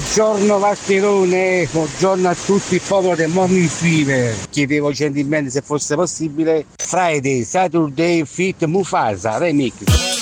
Buongiorno Valterone, buongiorno a tutto il popolo del Morning Fever. Chiedevo gentilmente se fosse possibile Friday, Saturday, Fit Mufasa Remix.